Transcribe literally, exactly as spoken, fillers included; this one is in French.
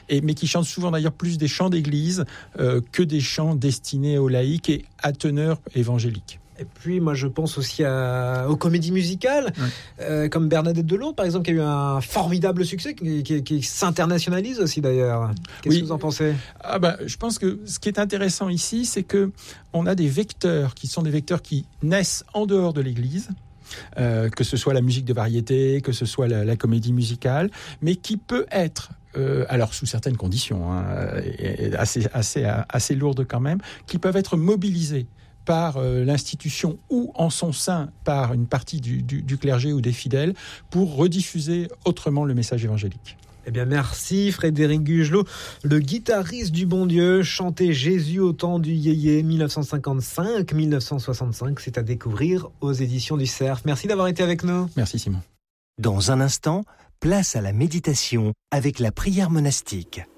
et, mais qui chantent souvent d'ailleurs plus des chants d'église euh, que des chants destinés aux laïcs et à teneur évangélique. Et puis, moi, je pense aussi à, aux comédies musicales, oui. euh, comme Bernadette de Lourdes, par exemple, qui a eu un formidable succès, qui, qui, qui s'internationalise aussi, d'ailleurs. Qu'est-ce oui. que vous en pensez ? Ah bah, je pense que ce qui est intéressant ici, c'est que on a des vecteurs qui sont des vecteurs qui naissent en dehors de l'Église, euh, que ce soit la musique de variété, que ce soit la, la comédie musicale, mais qui peut être Euh, alors sous certaines conditions, hein, et, et assez, assez, assez lourdes quand même, qui peuvent être mobilisées par euh, l'institution ou en son sein par une partie du, du, du clergé ou des fidèles pour rediffuser autrement le message évangélique. Eh bien, merci Frédéric Gugelot, le guitariste du Bon Dieu, chantait Jésus au temps du yéyé dix-neuf cent cinquante-cinq dix-neuf cent soixante-cinq. C'est à découvrir aux éditions du Cerf. Merci d'avoir été avec nous. Merci Simon. Dans un instant, place à la méditation avec la prière monastique.